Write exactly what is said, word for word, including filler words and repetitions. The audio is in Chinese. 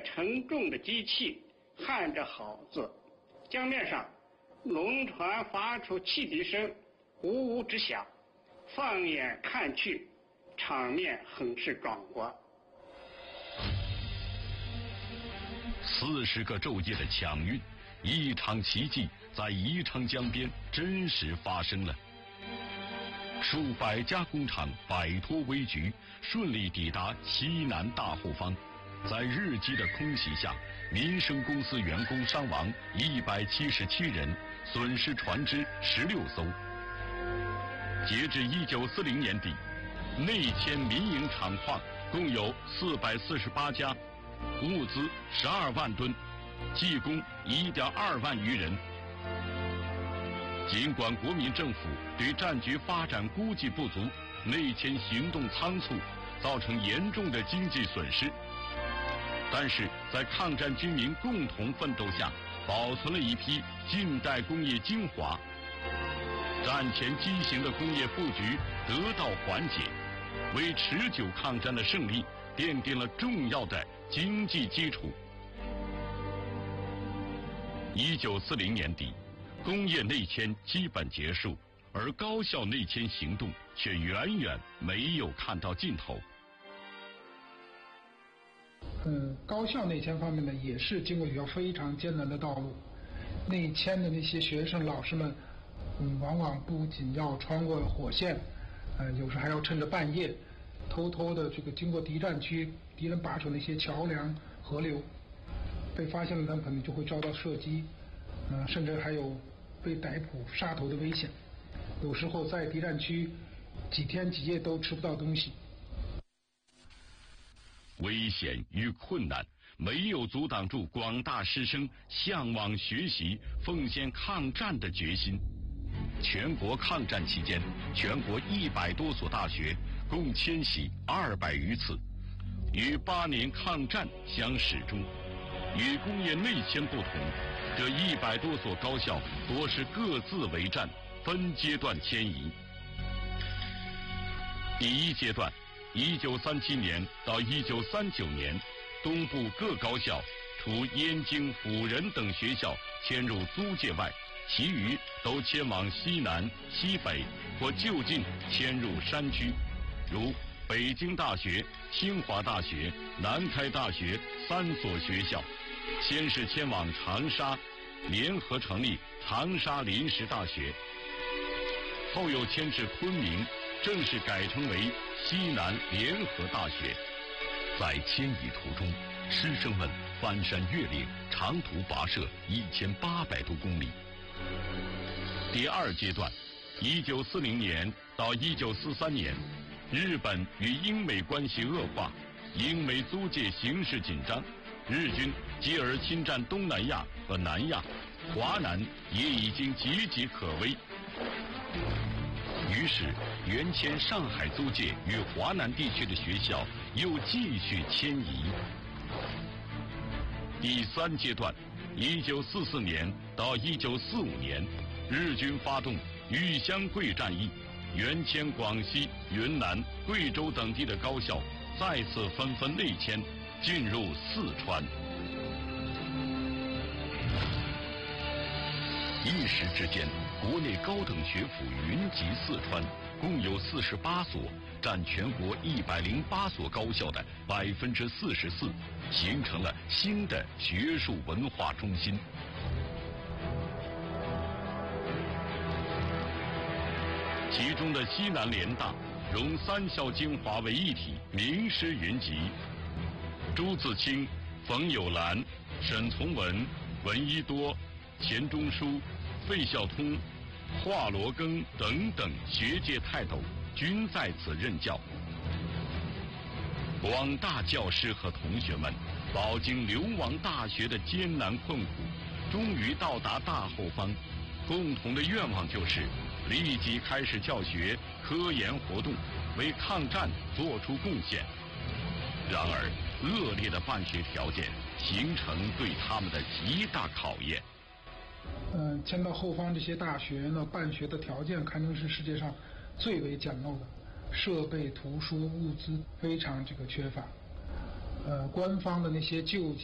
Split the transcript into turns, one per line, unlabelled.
沉重的机器焊着好字，江面上轮船发出汽笛声，呜呜直响。放眼看去，场面很是壮观。
四十个昼夜的抢运，一场奇迹在宜昌江边真实发生了。数百家工厂摆脱危局，顺利抵达西南大后方。在日机的空袭下，民生公司员工伤亡一百七十七人，损失船只十六艘。截至一九四零年底，内迁民营厂矿共有四百四十八家，物资十二万吨，技工一点二万余人。尽管国民政府对战局发展估计不足，内迁行动仓促，造成严重的经济损失，但是在抗战军民共同奋斗下，保存了一批近代工业精华。战前畸形的工业布局得到缓解，为持久抗战的胜利奠定了重要的经济基础。一九四零年底，工业内迁基本结束，而高校内迁行动却远远没有看到尽头。
嗯，高校内迁方面呢，也是经过一条非常艰难的道路。内迁的那些学生老师们，嗯，往往不仅要穿过火线，呃，有时还要趁着半夜，偷偷的这个经过敌占区，敌人把守那些桥梁、河流，被发现了，他们可能就会遭到射击，呃，甚至还有被逮捕杀头的危险。有时候在敌占区几天几夜都吃不到东西。
危险与困难没有阻挡住广大师生向往学习、奉献抗战的决心。全国抗战期间，全国一百多所大学共迁徙二百余次，与八年抗战相始终。与工业内迁不同，这一百多所高校多是各自为战，分阶段迁移。第一阶段，一九三七年到一九三九年，东部各高校除燕京、辅仁等学校迁入租界外，其余都迁往西南、西北或就近迁入山区，如北京大学、清华大学、南开大学三所学校，先是迁往长沙，联合成立长沙临时大学，后又迁至昆明，正式改称为西南联合大学。在迁移途中，师生们翻山越岭，长途跋涉一千八百多公里。第二阶段，一九四零年到一九四三年，日本与英美关系恶化，英美租界形势紧张，日军继而侵占东南亚和南亚，华南也已经岌岌可危。于是，原迁上海租界与华南地区的学校又继续迁移。第三阶段，一九四四年到一九四五年，日军发动豫湘桂战役，原迁广西、云南、贵州等地的高校再次纷纷内迁，进入四川。一时之间，国内高等学府云集四川，共有四十八所，占全国一百零八所高校的百分之四十四，形成了新的学术文化中心。其中的西南联大融三校精华为一体，名师云集，朱自清、冯友兰、沈从文、闻一多、钱钟书、费孝通、华罗庚等等学界泰斗均在此任教。广大教师和同学们饱经流亡大学的艰难困苦，终于到达大后方，共同的愿望就是立即开始教学、科研活动，为抗战做出贡献。然而，恶劣的办学条件形成对他们的极大考验。
嗯，迁到后方这些大学呢，办学的条件堪称是世界上最为简陋的，设备、图书、物资非常这个缺乏。呃，官方的那些救济